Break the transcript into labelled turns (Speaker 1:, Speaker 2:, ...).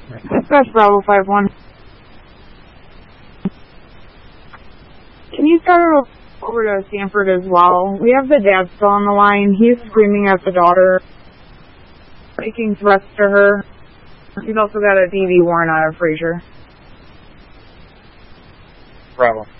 Speaker 1: Dispatch Bravo 5-1. Can you start over to Stanford as well? We have the dad still on the line. He's screaming at the daughter, making threats to her. He's also got a DV warrant out of Frazier.
Speaker 2: Bravo.